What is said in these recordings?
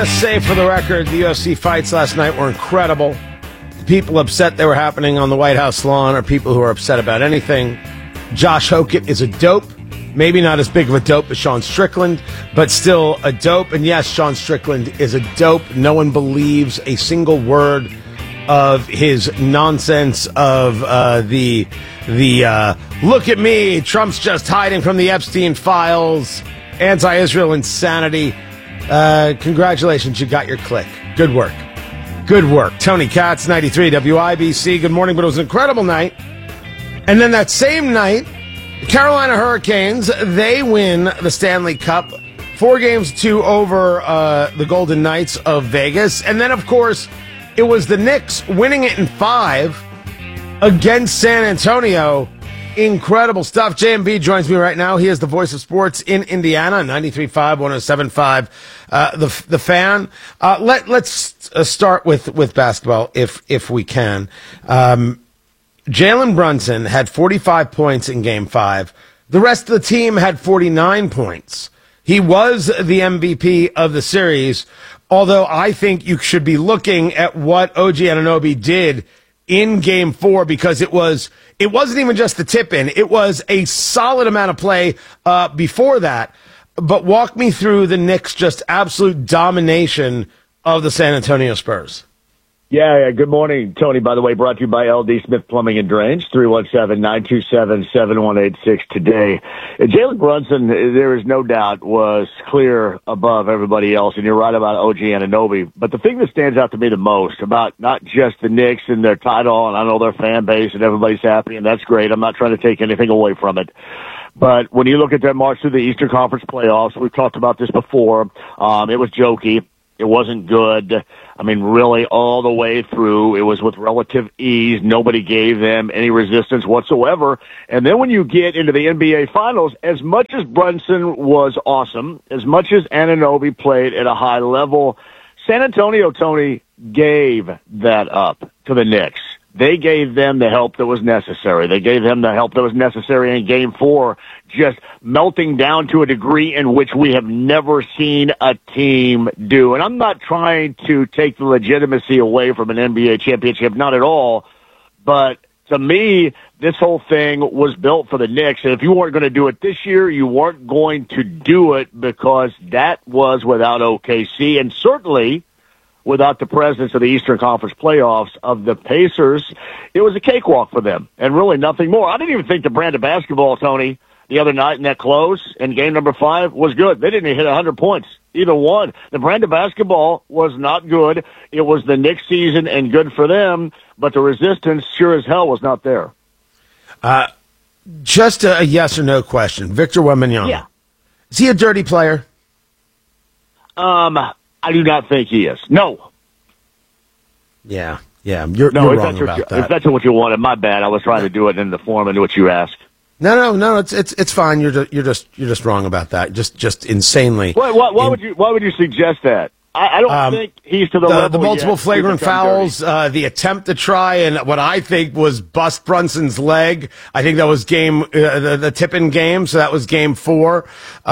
Say for the record, the UFC fights last night were incredible. The people upset they were happening on the White House lawn are people who are upset about anything. Josh Hokett is a dope. Maybe not as big of a dope as Sean Strickland, but still a dope. And yes, Sean Strickland is a dope. No one believes a single word of his nonsense of the look at me, Trump's just hiding from the Epstein files, anti-Israel insanity. Congratulations, you got your click. Good work. Good work. Tony Katz, 93 WIBC. Good morning, but it was an incredible night. And then that same night, the Carolina Hurricanes, they win the Stanley Cup, 4-2 over the Golden Knights of Vegas. And then, of course, it was the Knicks winning it in 5 against San Antonio. Incredible stuff. JMB joins me right now. He is the voice of sports in Indiana, 93.5, 107.5, the Fan. Let's start with basketball, if we can. Jalen Brunson had 45 points in Game 5. The rest of the team had 49 points. He was the MVP of the series, although I think you should be looking at what OG Anunoby did in Game 4, because it wasn't even just the tip-in. It was a solid amount of play before that. But walk me through the Knicks' just absolute domination of the San Antonio Spurs. Yeah, good morning, Tony. By the way, brought to you by LD Smith Plumbing and Drains, 317-927-7186 today. Jalen Brunson, there is no doubt, was clear above everybody else, and you're right about OG Anunoby. But the thing that stands out to me the most about not just the Knicks and their title, and I know their fan base and everybody's happy, and that's great. I'm not trying to take anything away from it. But when you look at their march through the Eastern Conference playoffs, we've talked about this before, it was jokey. It wasn't good. I mean, really, all the way through, it was with relative ease. Nobody gave them any resistance whatsoever. And then when you get into the NBA Finals, as much as Brunson was awesome, as much as Anunoby played at a high level, San Antonio, Tony, gave that up to the Knicks. They gave them the help that was necessary. They gave them the help that was necessary in Game 4, just melting down to a degree in which we have never seen a team do. And I'm not trying to take the legitimacy away from an NBA championship, not at all. But to me, this whole thing was built for the Knicks. And if you weren't going to do it this year, you weren't going to do it, because that was without OKC. And certainly without the presence of the Eastern Conference playoffs of the Pacers, it was a cakewalk for them, and really nothing more. I didn't even think the brand of basketball, Tony, the other night in that close in game number 5 was good. They didn't even hit 100 points, either one. The brand of basketball was not good. It was the Knicks season and good for them, but the resistance sure as hell was not there. Just a yes or no question. Victor Wembanyama. Yeah. Is he a dirty player? I do not think he is. No. Yeah. You're wrong about that. If that's what you wanted, my bad. I was trying to do it in the form into what you asked. No. It's fine. You're just wrong about that. Just insanely. Why would you suggest that? I don't think he's to the level. The multiple flagrant fouls, the attempt to try and what I think was bust Brunson's leg. I think that was the tip-in game. So that was Game 4.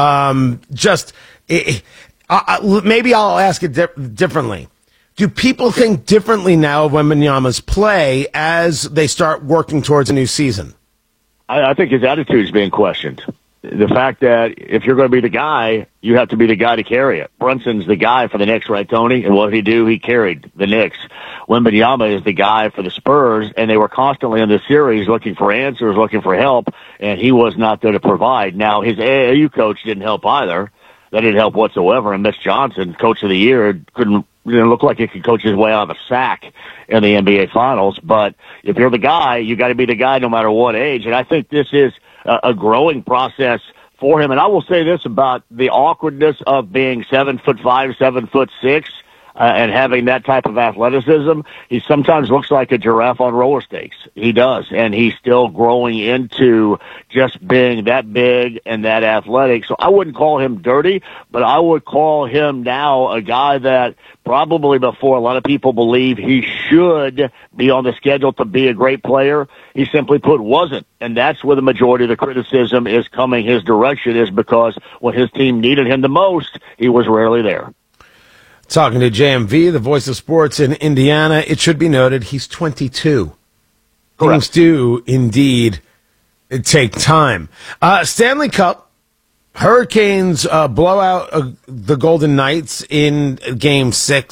Maybe I'll ask it differently. Do people think differently now of Wembanyama's play as they start working towards a new season? I think his attitude is being questioned. The fact that if you're going to be the guy, you have to be the guy to carry it. Brunson's the guy for the Knicks, right, Tony? And what did he do? He carried the Knicks. Wembanyama is the guy for the Spurs, and they were constantly in the series looking for answers, looking for help, and he was not there to provide. Now, his AAU coach didn't help either. That didn't help whatsoever. And Mitch Johnson, coach of the year, didn't look like he could coach his way out of a sack in the NBA Finals. But if you're the guy, you got to be the guy no matter what age. And I think this is a growing process for him. And I will say this about the awkwardness of being 7'5", 7'6", and having that type of athleticism. He sometimes looks like a giraffe on roller skates. He does, and he's still growing into just being that big and that athletic. So I wouldn't call him dirty, but I would call him now a guy that probably before a lot of people believe he should be on the schedule to be a great player, he simply put wasn't. And that's where the majority of the criticism is coming his direction, is because when his team needed him the most, he was rarely there. Talking to JMV, the voice of sports in Indiana. It should be noted he's 22. Correct. Things do indeed take time. Stanley Cup, Hurricanes blow out the Golden Knights in Game 6,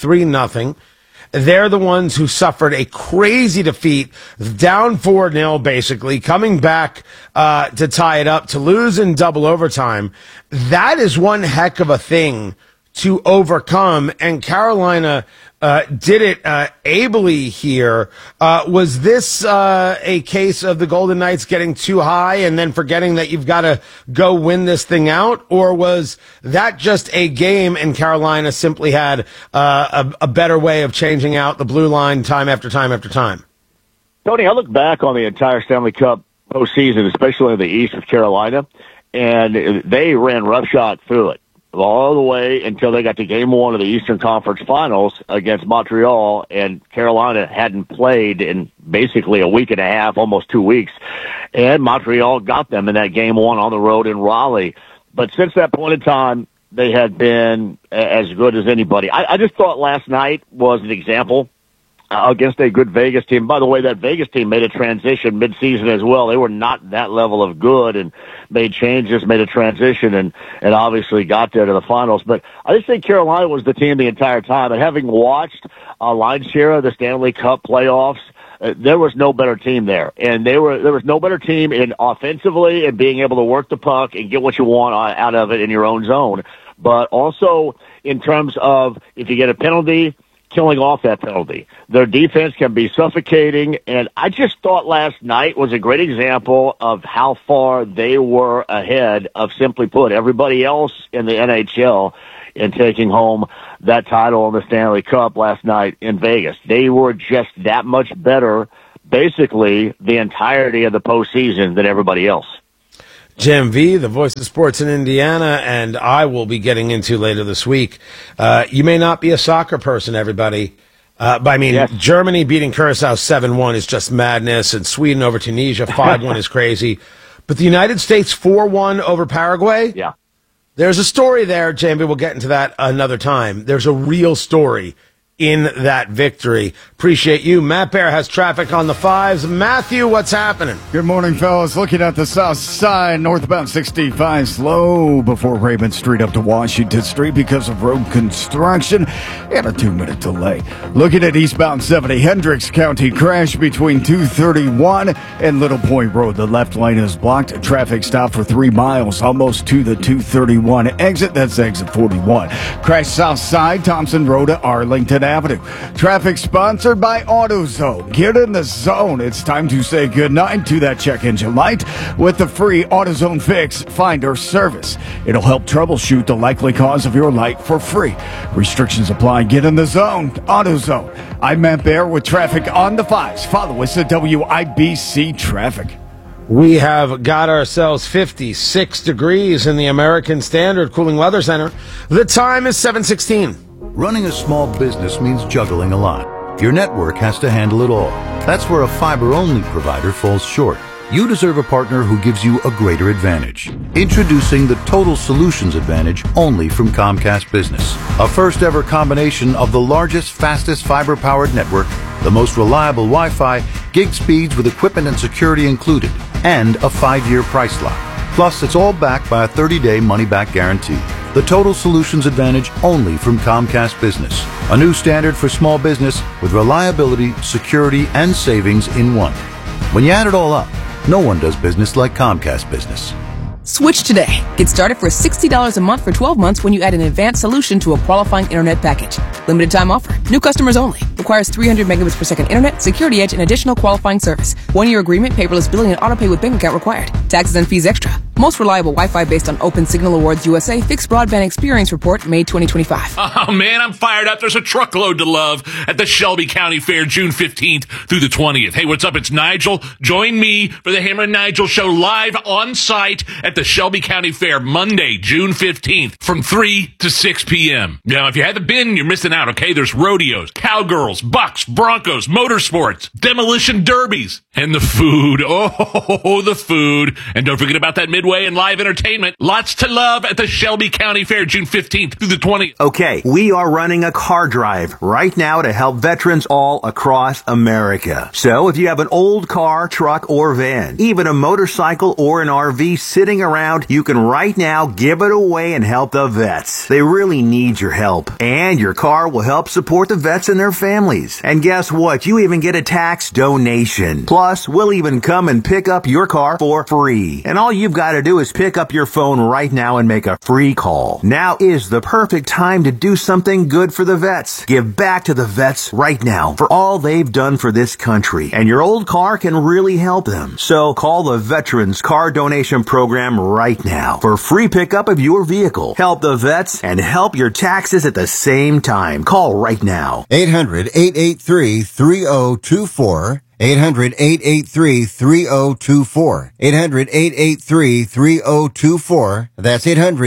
3-0. They're the ones who suffered a crazy defeat, down 4-0 basically, coming back to tie it up, to lose in double overtime. That is one heck of a thing to overcome, and Carolina did it ably here. Was this a case of the Golden Knights getting too high and then forgetting that you've got to go win this thing out? Or was that just a game and Carolina simply had a better way of changing out the blue line time after time after time? Tony, I look back on the entire Stanley Cup postseason, especially in the East with Carolina, and they ran roughshod through it all the way until they got to Game 1 of the Eastern Conference Finals against Montreal, and Carolina hadn't played in basically a week and a half, almost 2 weeks, and Montreal got them in that Game 1 on the road in Raleigh. But since that point in time, they had been as good as anybody. I just thought last night was an example against a good Vegas team. By the way, that Vegas team made a transition midseason as well. They were not that level of good and made changes, made a transition, and obviously got there to the finals. But I just think Carolina was the team the entire time. And having watched a lion's share of the Stanley Cup playoffs, there was no better team there. And there was no better team in offensively and being able to work the puck and get what you want out of it in your own zone. But also in terms of if you get a penalty, killing off that penalty. Their defense can be suffocating, and I just thought last night was a great example of how far they were ahead of, simply put, everybody else in the NHL in taking home that title in the Stanley Cup last night in Vegas. They were just that much better, basically, the entirety of the postseason than everybody else. Jim V, the voice of sports in Indiana, and I will be getting into later this week. You may not be a soccer person, everybody. But I mean, yes. Germany beating Curacao 7-1 is just madness, and Sweden over Tunisia 5-1 is crazy. But the United States 4-1 over Paraguay? Yeah. There's a story there, Jamie. We'll get into that another time. There's a real story in that victory. Appreciate you. Matt Bear has traffic on the fives. Matthew, what's happening? Good morning, fellas. Looking at the south side, northbound 65 slow before Raymond Street up to Washington Street because of road construction and a 2-minute delay. Looking at eastbound 70, Hendricks County crash between 231 and Little Point Road. The left lane is blocked. A traffic stop for 3 miles almost to the 231 exit. That's exit 41. Crash south side, Thompson Road to Arlington Avenue. Traffic sponsored by AutoZone. Get in the zone. It's time to say goodnight to that check engine light with the free AutoZone Fix Finder service. It'll help troubleshoot the likely cause of your light for free. Restrictions apply. Get in the zone. AutoZone. I'm Matt Bear with traffic on the fives. Follow us at WIBC Traffic. We have got ourselves 56 degrees in the American Standard Cooling Weather Center. The time is 7:16. Running a small business means juggling a lot. Your network has to handle it all. That's where a fiber-only provider falls short. You deserve a partner who gives you a greater advantage. Introducing the Total Solutions Advantage only from Comcast Business. A first-ever combination of the largest, fastest fiber-powered network, the most reliable Wi-Fi, gig speeds with equipment and security included, and a 5-year price lock. Plus, it's all backed by a 30-day money-back guarantee. The Total Solutions Advantage only from Comcast Business. A new standard for small business with reliability, security, and savings in one. When you add it all up, no one does business like Comcast Business. Switch today. Get started for $60 a month for 12 months when you add an advanced solution to a qualifying internet package. Limited time offer. New customers only. Requires 300 megabits per second internet, security edge, and additional qualifying service. 1-year agreement, paperless billing, and autopay with bank account required. Taxes and fees extra. Most reliable Wi-Fi based on Open Signal Awards USA Fixed Broadband Experience Report, May 2025. Oh, man, I'm fired up. There's a truckload to love at the Shelby County Fair, June 15th through the 20th. Hey, what's up? It's Nigel. Join me for the Hammer and Nigel Show live on site at the Shelby County Fair, Monday, June 15th from 3 to 6 p.m. Now, if you haven't been, you're missing out, okay? There's rodeos, cowgirls, bucks, broncos, motorsports, demolition derbies, and the food. Oh, the food. And don't forget about that Midwest foodway, and live entertainment. Lots to love at the Shelby County Fair, June 15th through the 20th. Okay, we are running a car drive right now to help veterans all across America. So if you have an old car, truck, or van, even a motorcycle or an RV sitting around, you can right now give it away and help the vets. They really need your help. And your car will help support the vets and their families. And guess what? You even get a tax donation. Plus, we'll even come and pick up your car for free. And all you've got to do is pick up your phone right now and make a free call. Now is the perfect time to do something good for the vets. Give back to the vets right now for all they've done for this country. And your old car can really help them. So call the Veterans Car Donation Program right now for free pickup of your vehicle. Help the vets and help your taxes at the same time. Call right now. 800-883-3024. 800-883-3024. 800-883-3024. That's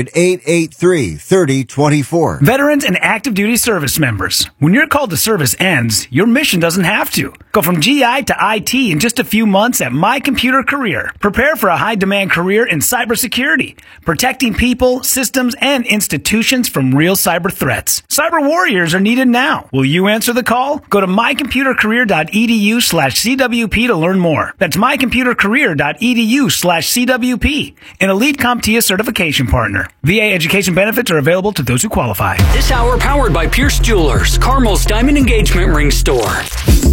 800-883-3024. Veterans and active duty service members. When your call to service ends, your mission doesn't have to. Go from GI to IT in just a few months at My Computer Career. Prepare for a high-demand career in cybersecurity, protecting people, systems, and institutions from real cyber threats. Cyber warriors are needed now. Will you answer the call? Go to mycomputercareer.edu/CWP to learn more. That's mycomputercareer.edu/CWP, an elite CompTIA certification partner. VA education benefits are available to those who qualify. This hour powered by Pierce Jewelers, Carmel's Diamond Engagement Ring Store.